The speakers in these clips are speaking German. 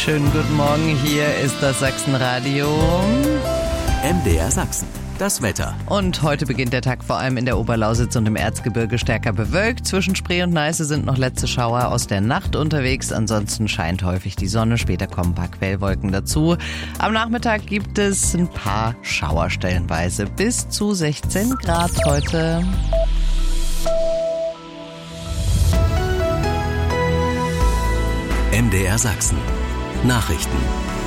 Schönen guten Morgen, hier ist das Sachsenradio. MDR Sachsen, das Wetter. Und heute beginnt der Tag vor allem in der Oberlausitz und im Erzgebirge stärker bewölkt. Zwischen Spree und Neiße sind noch letzte Schauer aus der Nacht unterwegs. Ansonsten scheint häufig die Sonne. Später kommen ein paar Quellwolken dazu. Am Nachmittag gibt es ein paar Schauer stellenweise. Bis zu 16 Grad heute. MDR Sachsen. Nachrichten.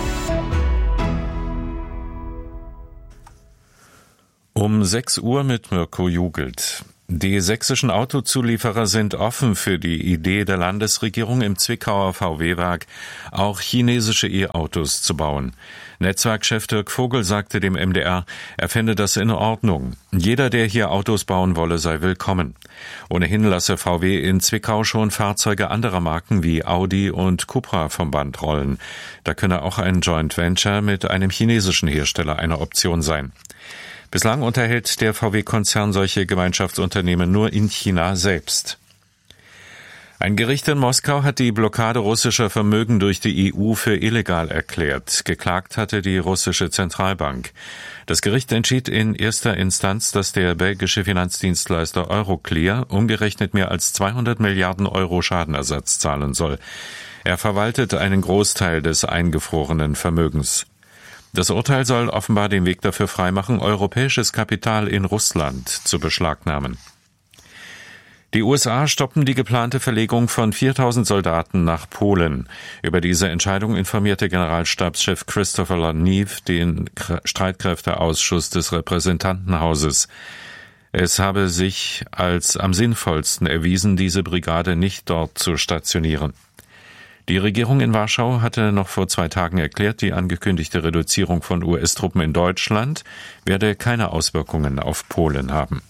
Um 6 Uhr mit Mirko Jugelt. Die sächsischen Autozulieferer sind offen für die Idee der Landesregierung, im Zwickauer VW-Werk auch chinesische E-Autos zu bauen. Netzwerkchef Dirk Vogel sagte dem MDR, er fände das in Ordnung. Jeder, der hier Autos bauen wolle, sei willkommen. Ohnehin lasse VW in Zwickau schon Fahrzeuge anderer Marken wie Audi und Cupra vom Band rollen. Da könne auch ein Joint Venture mit einem chinesischen Hersteller eine Option sein. Bislang unterhält der VW-Konzern solche Gemeinschaftsunternehmen nur in China selbst. Ein Gericht in Moskau hat die Blockade russischer Vermögen durch die EU für illegal erklärt. Geklagt hatte die russische Zentralbank. Das Gericht entschied in erster Instanz, dass der belgische Finanzdienstleister Euroclear umgerechnet mehr als 200 Milliarden Euro Schadenersatz zahlen soll. Er verwaltet einen Großteil des eingefrorenen Vermögens. Das Urteil soll offenbar den Weg dafür freimachen, europäisches Kapital in Russland zu beschlagnahmen. Die USA stoppen die geplante Verlegung von 4.000 Soldaten nach Polen. Über diese Entscheidung informierte Generalstabschef Christopher Lanieve den Streitkräfteausschuss des Repräsentantenhauses. Es habe sich als am sinnvollsten erwiesen, diese Brigade nicht dort zu stationieren. Die Regierung in Warschau hatte noch vor 2 Tagen erklärt, die angekündigte Reduzierung von US-Truppen in Deutschland werde keine Auswirkungen auf Polen haben.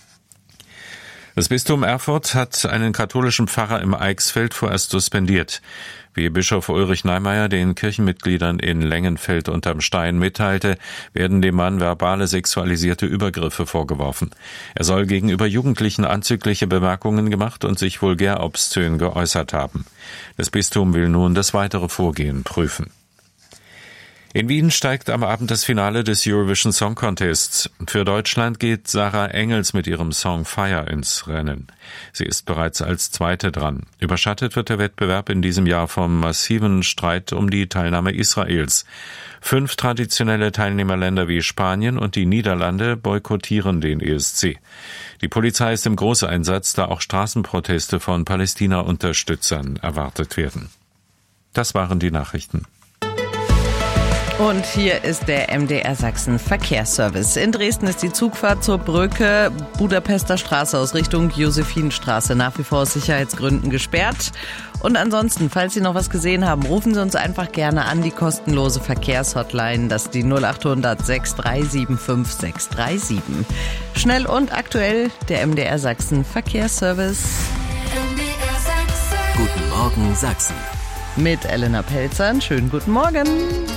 Das Bistum Erfurt hat einen katholischen Pfarrer im Eichsfeld vorerst suspendiert. Wie Bischof Ulrich Neimeyer den Kirchenmitgliedern in Lengenfeld unterm Stein mitteilte, werden dem Mann verbale sexualisierte Übergriffe vorgeworfen. Er soll gegenüber Jugendlichen anzügliche Bemerkungen gemacht und sich vulgär obszön geäußert haben. Das Bistum will nun das weitere Vorgehen prüfen. In Wien steigt am Abend das Finale des Eurovision Song Contests. Für Deutschland geht Sarah Engels mit ihrem Song Fire ins Rennen. Sie ist bereits als Zweite dran. Überschattet wird der Wettbewerb in diesem Jahr vom massiven Streit um die Teilnahme Israels. 5 traditionelle Teilnehmerländer wie Spanien und die Niederlande boykottieren den ESC. Die Polizei ist im Großeinsatz, da auch Straßenproteste von Palästina-Unterstützern erwartet werden. Das waren die Nachrichten. Und hier ist der MDR Sachsen Verkehrsservice. In Dresden ist die Zugfahrt zur Brücke Budapester Straße aus Richtung Josephinstraße nach wie vor aus Sicherheitsgründen gesperrt. Und ansonsten, falls Sie noch was gesehen haben, rufen Sie uns einfach gerne an, die kostenlose Verkehrshotline. Das ist die 0800 6375 637. Schnell und aktuell der MDR Sachsen Verkehrsservice. MDR Sachsen. Guten Morgen Sachsen. Mit Elena Pelzer. Schönen guten Morgen.